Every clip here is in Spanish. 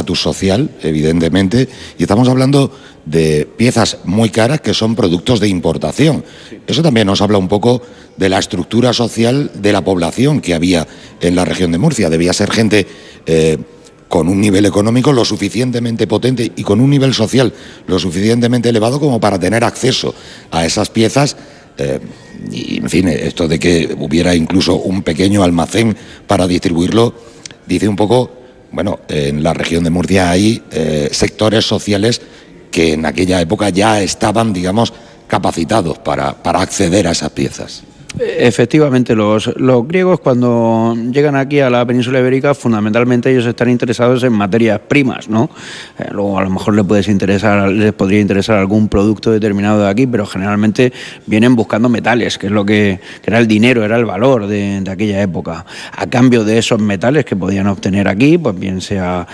estatus social, evidentemente, y estamos hablando de piezas muy caras que son productos de importación. Eso también nos habla un poco de la estructura social de la población que había en la región de Murcia. Debía ser gente con un nivel económico lo suficientemente potente y con un nivel social lo suficientemente elevado como para tener acceso a esas piezas. Y, en fin, esto de que hubiera incluso un pequeño almacén para distribuirlo, dice un poco, bueno, en la región de Murcia hay sectores sociales que en aquella época ya estaban, digamos, capacitados para acceder a esas piezas. Efectivamente, los griegos cuando llegan aquí a la península ibérica, fundamentalmente ellos están interesados en materias primas, ¿no? Luego a lo mejor les podría interesar algún producto determinado de aquí, pero generalmente vienen buscando metales, que es lo que era el dinero, era el valor de aquella época. A cambio de esos metales que podían obtener aquí, pues bien sea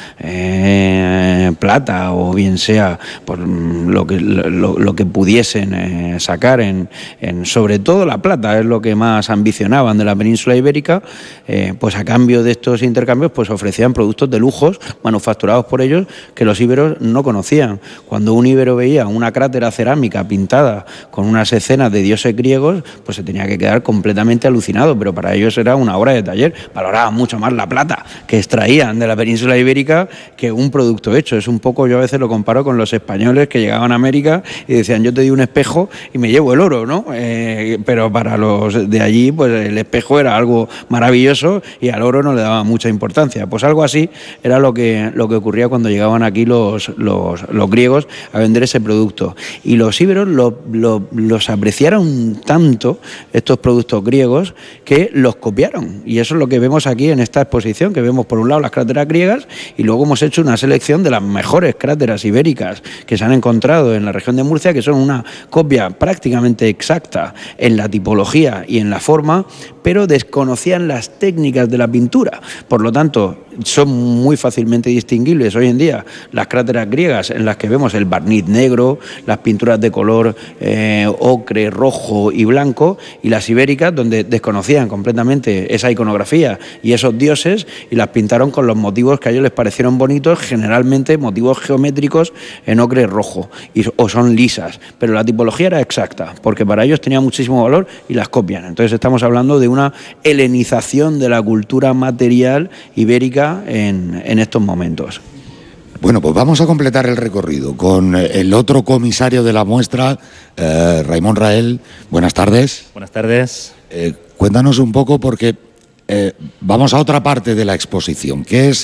plata o bien sea pues, lo que pudiesen sacar en sobre todo la plata, es lo que más ambicionaban de la península ibérica, pues a cambio de estos intercambios pues ofrecían productos de lujos manufacturados por ellos que los íberos no conocían. Cuando un íbero veía una crátera cerámica pintada con unas escenas de dioses griegos, pues se tenía que quedar completamente alucinado, pero para ellos era una obra de taller. Valoraban mucho más la plata que extraían de la península ibérica que un producto hecho. Es un poco, yo a veces lo comparo con los españoles que llegaban a América y decían, yo te di un espejo y me llevo el oro, ¿no? Pero para los de allí, pues el espejo era algo maravilloso y al oro no le daba mucha importancia. Pues algo así era lo que ocurría cuando llegaban aquí los griegos a vender ese producto. Y los íberos los apreciaron tanto, estos productos griegos, que los copiaron. Y eso es lo que vemos aquí en esta exposición, que vemos por un lado las cráteras griegas y luego hemos hecho una selección de las mejores cráteras ibéricas que se han encontrado en la región de Murcia, que son una copia prácticamente exacta en la tipología y en la forma, pero desconocían las técnicas de la pintura. Por lo tanto, son muy fácilmente distinguibles hoy en día las cráteras griegas en las que vemos el barniz negro, las pinturas de color ocre, rojo y blanco, y las ibéricas donde desconocían completamente esa iconografía y esos dioses y las pintaron con los motivos que a ellos les parecieron bonitos, generalmente motivos geométricos en ocre rojo o son lisas, pero la tipología era exacta porque para ellos tenía muchísimo valor y las copian. Entonces estamos hablando de una helenización de la cultura material ibérica en estos momentos. Bueno, pues vamos a completar el recorrido con el otro comisario de la muestra, Raimon Rael. Buenas tardes. Buenas tardes. Cuéntanos un poco porque vamos a otra parte de la exposición, que es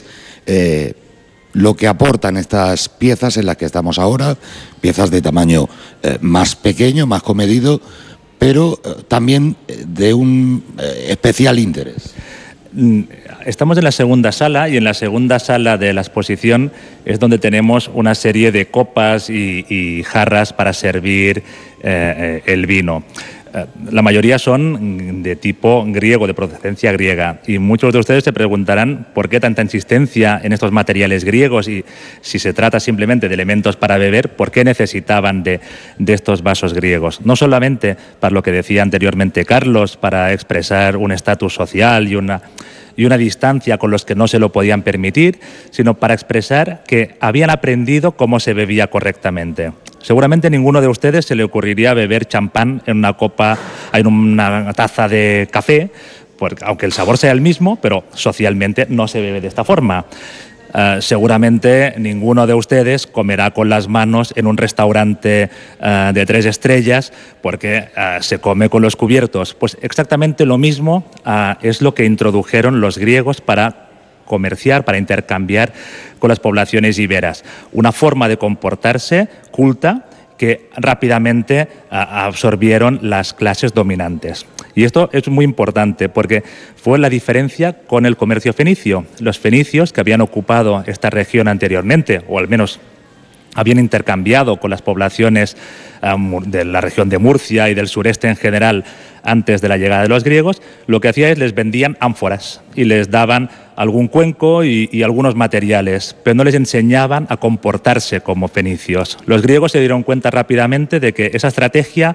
lo que aportan estas piezas en las que estamos ahora, piezas de tamaño más pequeño, más comedido, pero también de un especial interés. Estamos en la segunda sala y en la segunda sala de la exposición es donde tenemos una serie de copas y jarras para servir el vino. La mayoría son de tipo griego, de procedencia griega, y muchos de ustedes se preguntarán por qué tanta insistencia en estos materiales griegos y si se trata simplemente de elementos para beber, ¿por qué necesitaban de estos vasos griegos? No solamente para lo que decía anteriormente Carlos, para expresar un estatus social y una distancia con los que no se lo podían permitir, sino para expresar que habían aprendido cómo se bebía correctamente. Seguramente a ninguno de ustedes se le ocurriría beber champán en una copa, en una taza de café, porque, aunque el sabor sea el mismo, pero socialmente no se bebe de esta forma. Seguramente ninguno de ustedes comerá con las manos en un restaurante de 3 estrellas porque se come con los cubiertos. Pues exactamente lo mismo es lo que introdujeron los griegos para comerciar, para intercambiar con las poblaciones iberas. Una forma de comportarse culta que rápidamente absorbieron las clases dominantes. Y esto es muy importante porque fue la diferencia con el comercio fenicio. Los fenicios, que habían ocupado esta región anteriormente, o al menos habían intercambiado con las poblaciones de la región de Murcia y del sureste en general antes de la llegada de los griegos, lo que hacía es les vendían ánforas y les daban algún cuenco y algunos materiales, pero no les enseñaban a comportarse como fenicios. Los griegos se dieron cuenta rápidamente de que esa estrategia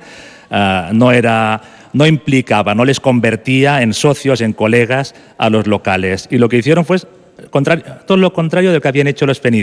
no implicaba, no les convertía en socios, en colegas a los locales. Y lo que hicieron fue todo lo contrario de lo que habían hecho los fenicios.